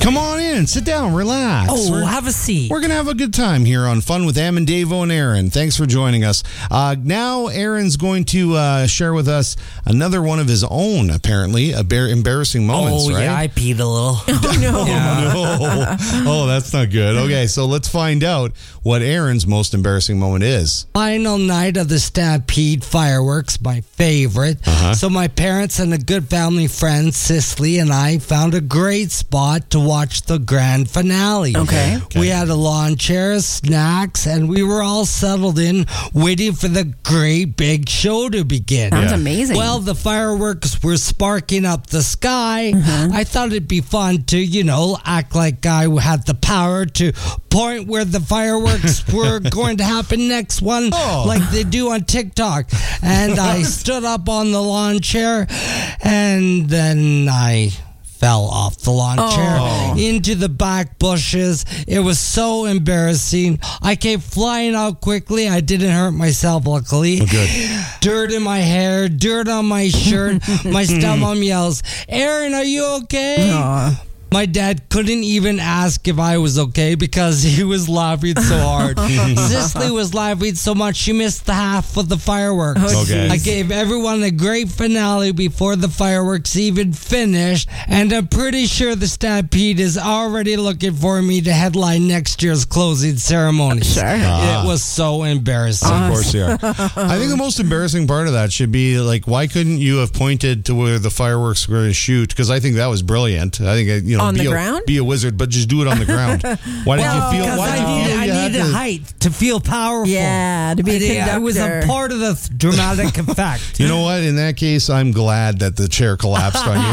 Come on in, sit down, relax. Have a seat. We're going to have a good time here on Fun with Em and Davo and Aaron. Thanks for joining us. Now Aaron's going to share with us another one of his own, apparently, embarrassing moments, right? Yeah, I peed a little. Oh, no. No. Oh, that's not good. Okay, so let's find out what Aaron's most embarrassing moment is. Final night of the Stampede fireworks, my favorite. So my parents and a good family friend, Cicely, and I found a great spot to watch the grand finale. Okay. We had a lawn chair, snacks, and we were all settled in, waiting for the great big show to begin. Sounds amazing. Well, the fireworks were sparking up the sky. I thought it'd be fun to, act like I had the power to point where the fireworks were going to happen next one, like they do on TikTok. And I stood up on the lawn chair, and then I fell off the lawn chair into the back bushes. It was so embarrassing. I came flying out quickly. I didn't hurt myself, luckily. Good. Dirt in my hair, dirt on my shirt. My stepmom yells, "Aaron, are you okay?" My dad couldn't even ask if I was okay because he was laughing so hard. Cicely was laughing so much she missed the half of the fireworks. Okay. I gave everyone a great finale before the fireworks even finished, and I'm pretty sure the Stampede is already looking for me to headline next year's closing ceremony. Sure. It was so embarrassing. Of course you are. I think the most embarrassing part of that should be, like, why couldn't you have pointed to where the fireworks were going to shoot? Because I think that was brilliant. I think, On the ground? Be a wizard, but just do it on the ground. Why did you feel? Because Why did you feel I you had needed to? height to feel powerful. Yeah, to be a conductor. I was a part of the dramatic effect. You know what? In that case, I'm glad that the chair collapsed on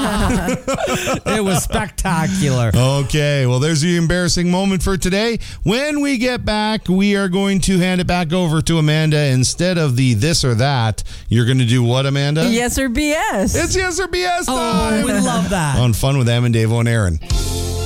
you. It was spectacular. Okay, well, there's the embarrassing moment for today. When we get back, we are going to hand it back over to Amanda. Instead of the this or that, you're going to do what, Amanda? Yes or BS? It's yes or BS time. Oh, we love that. On Fun with Em and Davo and Aaron.